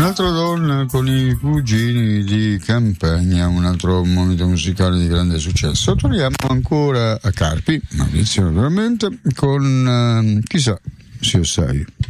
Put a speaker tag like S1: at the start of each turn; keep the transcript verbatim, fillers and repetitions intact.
S1: Un'altra donna con i cugini di campagna, un altro monito musicale di grande successo. Torniamo ancora a Carpi, Maurizio naturalmente, con uh, chissà se lo sai.